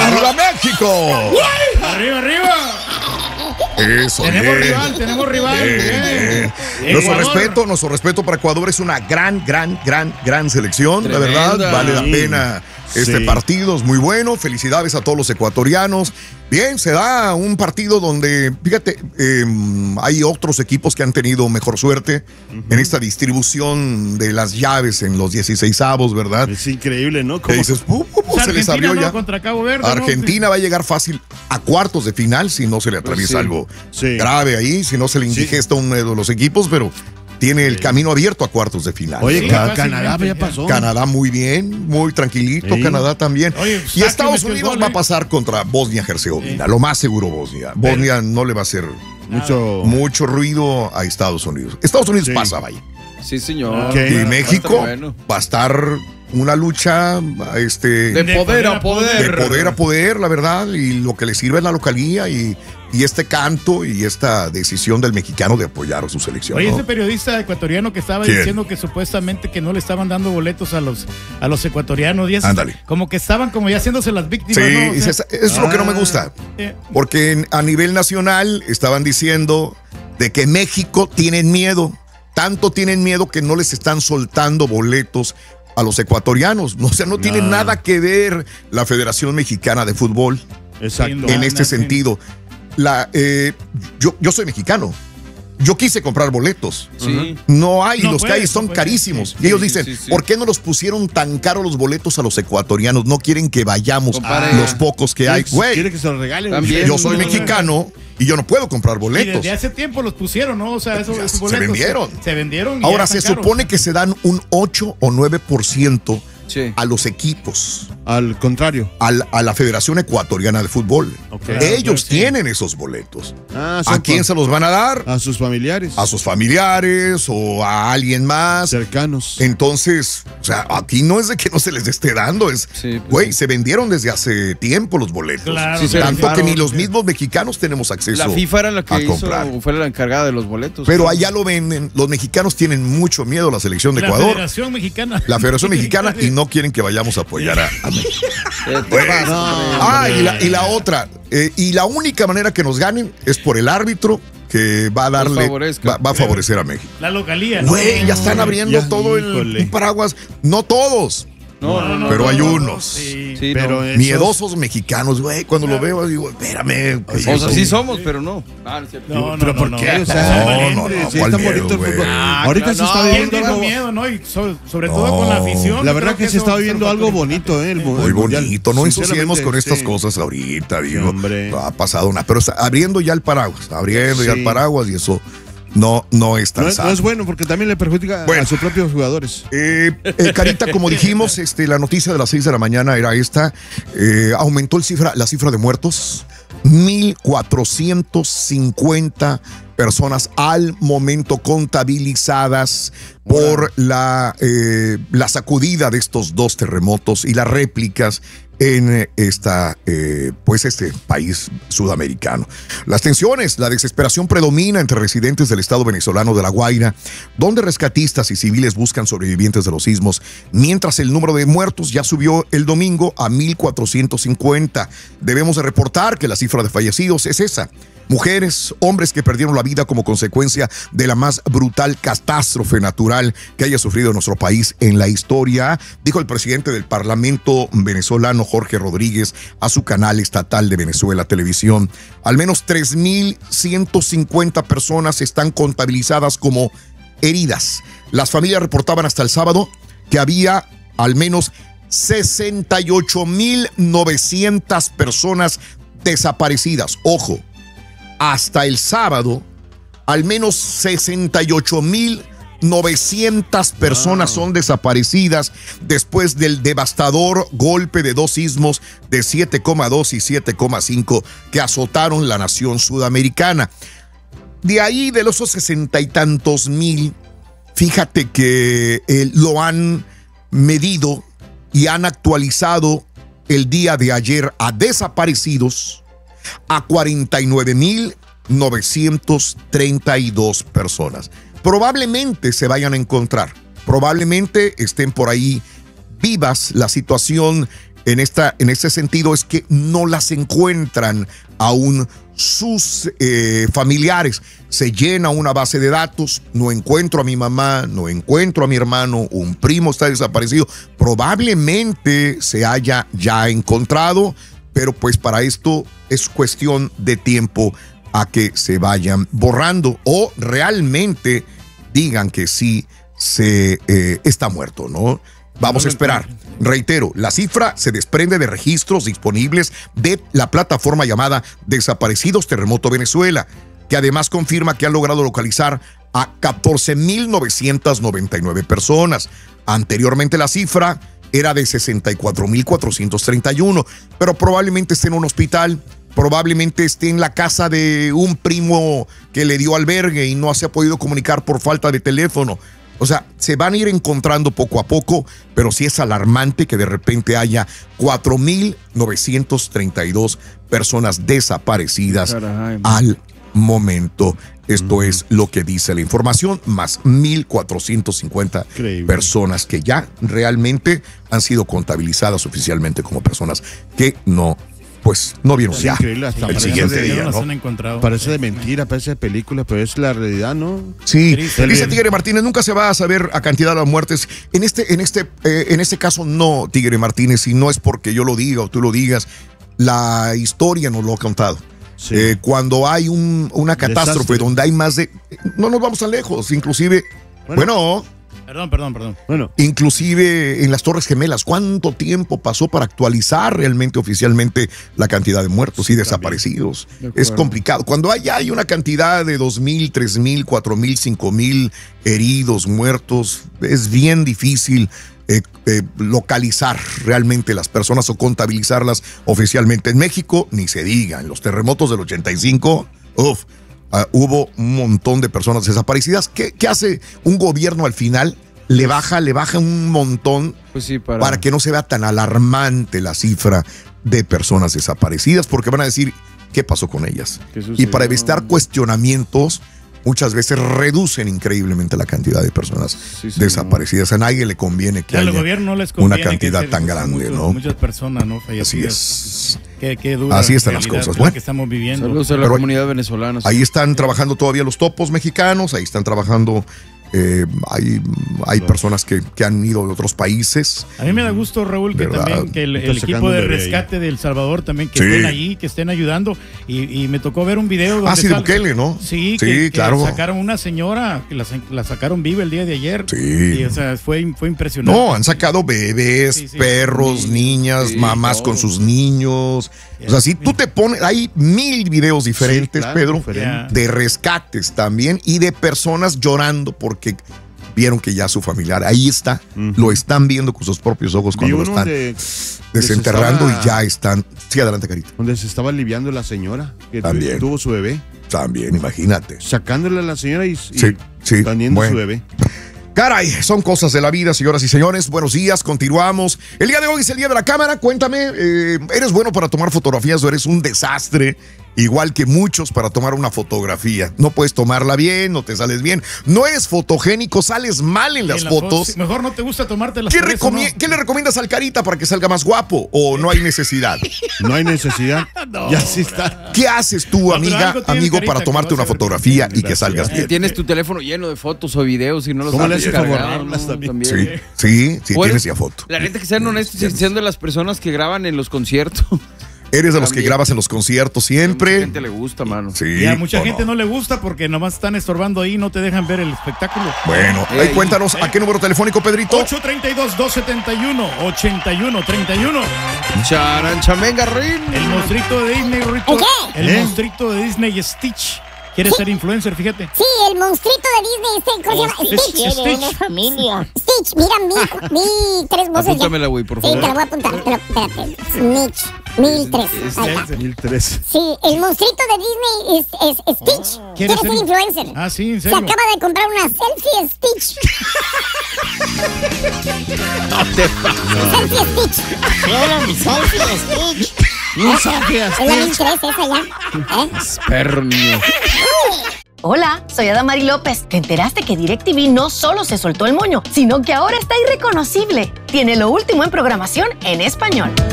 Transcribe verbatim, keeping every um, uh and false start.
¡Arriba México! ¡Arriba, arriba! Eso, tenemos bien. rival, tenemos rival. Bien, Bien. bien. Nuestro respeto, nuestro respeto para Ecuador. Es una gran, gran, gran, gran selección. Tremenda. La verdad, vale la pena este Sí. partido. Es muy bueno. Felicidades a todos los ecuatorianos. Bien, se da un partido donde, fíjate, eh, hay otros equipos que han tenido mejor suerte uh-huh. en esta distribución de las llaves en los dieciseisavos, ¿verdad? Es increíble, ¿no? Que dices, pu, pu, pu, O sea, se les Argentina, abrió ¿no? ya. Contra Cabo Verde, Argentina ¿no? va a llegar fácil a cuartos de final si no se le atraviesa Sí. algo Sí. grave ahí, si no se le indigesta Sí. uno de los equipos, pero tiene el camino abierto a cuartos de final. Oye, Sí, Ca- fácilmente, Canadá ya ya. pasó. Canadá muy bien, muy tranquilito, Sí. Canadá también. Oye, y Saki Estados metió el Unidos gol, va a ¿eh? pasar contra Bosnia-Herzegovina, Sí. lo más seguro Bosnia. Bosnia no le va a hacer Mucho. mucho ruido a Estados Unidos. Estados Unidos Sí. pasa, vaya. Sí, señor. Ok. Y Va a estar México bueno. va a estar una lucha este, De De poder a de poder. poder a poder, la verdad, y lo que le sirve es la localía y, y este canto y esta decisión del mexicano de apoyar a su selección. Oye, ¿no? ese periodista ecuatoriano que estaba ¿Quién? diciendo que supuestamente que no le estaban dando boletos a los a los ecuatorianos. Y es Ándale. como que estaban como ya haciéndose las víctimas, Sí, ¿no? O sea, es, es lo que no me gusta. eh, Porque en- a nivel nacional estaban diciendo de que México tienen miedo. Tanto tienen miedo que no les están soltando boletos a los ecuatorianos. O sea, no tiene No. nada que ver la Federación Mexicana de Fútbol Exacto. No, en este no, sentido. La, eh, yo, yo soy mexicano. Yo quise comprar boletos. Sí. No hay, No los que puedes, hay son no puedes. carísimos. Sí, y ellos sí, dicen, sí, sí. ¿por qué no los pusieron tan caros los boletos a los ecuatorianos? No quieren que vayamos Compadre. los pocos que hay. Güey, Quiere que se lo regalen. También. yo soy mexicano y yo no puedo comprar y boletos. desde hace tiempo los pusieron, ¿no? O sea, esos, Ya esos se boletos vendieron. Se, vendieron. y Ahora ya se están caros. supone que se dan un ocho o nueve por ciento Sí. a los equipos, Al contrario. al- a la Federación Ecuatoriana de Fútbol. Ok. Claro, Ellos claro, sí. tienen esos boletos. Ah, son ¿A quién pa- se los van a dar? A sus familiares. A sus familiares o a alguien más. Cercanos. Entonces, o sea, aquí no es de que no se les esté dando, es, Sí, pues güey, sí. se vendieron desde hace tiempo los boletos. Claro, Sí, se Tanto que rifaron. ni los mismos mexicanos tenemos acceso La FIFA era la a que comprar. hizo, fue la encargada de los boletos. Pero allá lo venden, los mexicanos tienen mucho miedo a la selección de La Ecuador, Federación Mexicana. la Federación Mexicana, y no quieren que vayamos a apoyar a, a México. ¿Qué te Pues, pasa, no. hombre? Ah, y la, y la otra, eh, y la única manera que nos ganen es por el árbitro que va a darle, favorezca. va, va a favorecer a México. La localía. ¿no? Güey, ya están abriendo Ya, todo híjole. el paraguas. No todos, No, no, no. pero no, hay no. unos. Sí. Sí, Pero no. esos- Miedosos mexicanos, güey. Cuando lo veo, digo, espérame. O sea, sí somos, pero no. Ah, no es cierto. No, no, ¿Pero no, por no. qué? O No, sea, no, no, sí ¿cuál está miedo, bonito el güey? fútbol. Ah, Ahorita claro, se está no. ¿Quién viviendo dijo algo. miedo, no? Y so- sobre todo No. con la afición. La yo verdad creo que se eso está va a ser viviendo un algo factor bonito, ¿eh? El, Muy el mundial. bonito, no ensuciemos Sinceramente, con estas sí. cosas ahorita, digo. Sí, hombre. No ha pasado nada, pero está abriendo ya el paraguas, abriendo ya Sí. el paraguas y eso no, no es tan No, es- sano. no es bueno porque también le perjudica Bueno. a sus propios jugadores. Eh, eh, Carita, como dijimos, este, la noticia de las seis de la mañana era esta. Eh, aumentó el cifra, la cifra de muertos. mil cuatrocientos cincuenta personas al momento contabilizadas por la, eh, la sacudida de estos dos terremotos y las réplicas en esta, eh, pues este país sudamericano. Las tensiones, la desesperación predomina entre residentes del estado venezolano de La Guaira, donde rescatistas y civiles buscan sobrevivientes de los sismos, mientras el número de muertos ya subió el domingo a mil cuatrocientos cincuenta. Debemos de reportar que la cifra de fallecidos es esa. Mujeres, hombres que perdieron la vida como consecuencia de la más brutal catástrofe natural que haya sufrido nuestro país en la historia, dijo el presidente del Parlamento venezolano, Jorge Rodríguez, a su canal estatal de Venezuela Televisión. Al menos tres mil ciento cincuenta personas están contabilizadas como heridas. Las familias reportaban hasta el sábado que había al menos sesenta y ocho mil novecientas personas desaparecidas. Ojo, hasta el sábado, al menos sesenta y ocho mil novecientas personas son desaparecidas después del devastador golpe de dos sismos de siete coma dos y siete coma cinco que azotaron la nación sudamericana. De ahí, de los sesenta y tantos mil, fíjate que eh, lo han medido y han actualizado el día de ayer a desaparecidos a cuarenta y nueve mil novecientos treinta y dos personas. Probablemente se vayan a encontrar, probablemente estén por ahí vivas. La situación en, esta, en este sentido es que no las encuentran aún sus eh, familiares. Se llena una base de datos, no encuentro a mi mamá, no encuentro a mi hermano, un primo está desaparecido. Probablemente se haya ya encontrado, pero pues para esto es cuestión de tiempo a que se vayan borrando o realmente digan que sí se eh, está muerto, ¿no? Vamos a esperar. Reitero, la cifra se desprende de registros disponibles de la plataforma llamada Desaparecidos Terremoto Venezuela, que además confirma que han logrado localizar a catorce mil novecientas noventa y nueve personas. Anteriormente la cifra era de sesenta y cuatro mil cuatrocientos treinta y uno, pero probablemente esté en un hospital, probablemente esté en la casa de un primo que le dio albergue y no se ha podido comunicar por falta de teléfono. O sea, se van a ir encontrando poco a poco, pero sí es alarmante que de repente haya cuatro mil novecientas treinta y dos personas desaparecidas Caray, al momento. Esto mm. es lo que dice la información, más mil cuatrocientas cincuenta Increíble. Personas que ya realmente han sido contabilizadas oficialmente como personas que no pues no vieron es ya increíble, hasta el parece siguiente de, día, no ¿no? Parece de mentira, parece de película, pero es la realidad, ¿no? Sí, Triste. dice Tigre Martínez, nunca se va a saber a cantidad de las muertes. En este, en este, eh, en este caso no, Tigre Martínez, y no es porque yo lo diga o tú lo digas, la historia nos lo ha contado. Sí. Eh, cuando hay un, una catástrofe Desastre. Donde hay más de, no nos vamos tan lejos, inclusive, bueno, bueno Perdón, perdón, perdón. Bueno. Inclusive en las Torres Gemelas, ¿cuánto tiempo pasó para actualizar realmente oficialmente la cantidad de muertos sí, y desaparecidos? De es complicado. Cuando hay, hay una cantidad de dos mil, tres mil, cuatro mil, cinco mil heridos, muertos, es bien difícil eh, eh, localizar realmente las personas o contabilizarlas oficialmente. En México, ni se diga, en los terremotos del ochenta y cinco, uff. Uh, hubo un montón de personas desaparecidas. ¿Qué, qué hace un gobierno al final? Le baja, le baja un montón pues sí, para... para que no se vea tan alarmante la cifra de personas desaparecidas, porque van a decir, ¿qué pasó con ellas? Y para evitar cuestionamientos, muchas veces reducen increíblemente la cantidad de personas sí, sí, desaparecidas. No. A nadie le conviene que haya no les conviene una cantidad que tan grande, muchos, ¿no? Muchas personas, ¿no? Así es. Qué, qué dura Así están las cosas. Bueno, que estamos viviendo. Saludos a la Pero comunidad venezolana. Ahí están trabajando todavía los topos mexicanos, ahí están trabajando. Eh, hay hay personas que, que han ido de otros países. A mí me da gusto, Raúl, que ¿verdad? también que el, el equipo de rescate de El Salvador también que sí. estén ahí, que estén ayudando. Y, y me tocó ver un video donde ah, sí, de Bukele, ¿no? Sí, sí que, claro. que sacaron una señora, que la, la sacaron viva el día de ayer. Sí. Y, o sea, fue, fue impresionante. No, han sacado bebés, sí, sí, perros, sí, niñas, sí, mamás todo. Con sus niños. O sea, si tú te pones, hay mil videos diferentes, sí, claro, Pedro, diferente. De rescates también y de personas llorando porque vieron que ya su familiar, ahí está, uh-huh. lo están viendo con sus propios ojos cuando lo están de, desenterrando estaba, y ya están. Sí, adelante, Carita. Donde se estaba aliviando la señora que también tuvo su bebé. También, imagínate. Sacándole a la señora y, y sí, sí, teniendo bueno. su bebé. Caray, son cosas de la vida, señoras y señores. Buenos días, continuamos. El día de hoy es el día de la cámara. Cuéntame, eh, ¿eres bueno para tomar fotografías o eres un desastre? Igual que muchos para tomar una fotografía. No puedes tomarla bien, no te sales bien. No eres fotogénico, sales mal en las en la fotos. Foto, mejor no te gusta tomarte las ¿Qué, fotos. recomi- ¿no? ¿Qué le recomiendas al Carita para que salga más guapo? ¿O no hay necesidad? No hay necesidad. no, ya sí está. ¿Qué haces tú, amiga, no, amigo, Carita, para tomarte una fotografía y que salgas bien? Tienes tu teléfono lleno de fotos o videos y no los sabes descargar, ¿no? También. Sí, sí, sí, bueno, tienes ya foto. La neta que sean honestos y sean de las personas que graban en los conciertos. Eres de los que grabas en los conciertos siempre. A mucha gente le gusta, mano. Sí. Y a mucha gente no? no le gusta porque nomás están estorbando ahí y no te dejan ver el espectáculo. Bueno, Ey, ahí cuéntanos, ey. ¿a qué número telefónico, Pedrito? ocho tres dos, dos siete uno, ocho uno tres uno. Charanchamenga Rin. El monstruito de Disney, Rito. ¿Qué? El ¿Eh? monstruito de Disney, Stitch. ¿Quieres ser influencer? Fíjate. Sí, el monstruito de Disney, este, ¿cómo se llama? Stitch, Stitch. Stitch. Una familia. Stitch, mira, mi, mi tres voces. Apúntamela, güey, por favor. Sí, te la voy a apuntar, pero espérate. Snitch, mil tres. Ahí está. mil tres. Sí, el monstruito de Disney es, es Stitch. Oh. Quiere ¿Quieres ser ser influencer. Ah, sí, en Se serio. acaba de comprar una selfie Stitch. No te pases. Selfie Stitch. Quiero mi selfie Stitch. Un selfie Es la mil tres esa ya. ¿Eh? Perro mío. Hola, soy Adamari López. ¿Te enteraste que DirecTV no solo se soltó el moño, sino que ahora está irreconocible? Tiene lo último en programación en español.